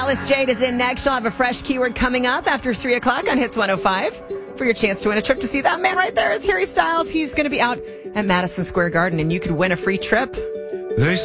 Alice Jade is in next. She'll have a fresh keyword coming up after 3 o'clock on Hits 105 for your chance to win a trip to see that man right there. It's Harry Styles. He's going to be out at Madison Square Garden, and you could win a free trip. They